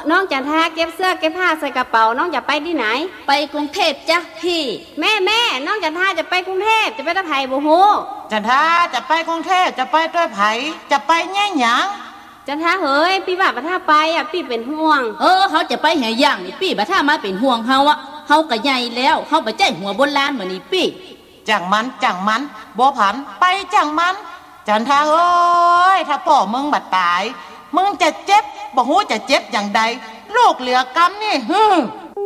น้องจันทาเก็บเสื้อเก็บผ้าใส่กระเป๋าน้องจะไปที่ไหนไปกรุงเทพจ้ะพี่แม่น้องจันทาจะไปกรุงเทพจะไปตะไผ่บ่ฮู้จันทาจะไปกรุงเทพจะไปด้วยไผจะไปแง่หยังจันทาเฮ้ยพี่บ่าถ้าไปอ่ะพี่เป็นห่วงเขาจะไปแห่ย่างนี่พี่บ่ถ้ามาเป็นห่วงเฮาอะเฮาก็ใหญ่แล้วเฮาบ่ใจหัวบนล้านเหมือนนี่พี่จังมันบ่ผันไปจังมันจันทาเอ้ยถ้าพ่อมึงบัดตายมึงจะเจ็บบ่ฮู้จะเจ็บอย่างใดลูกเหลือกำนี่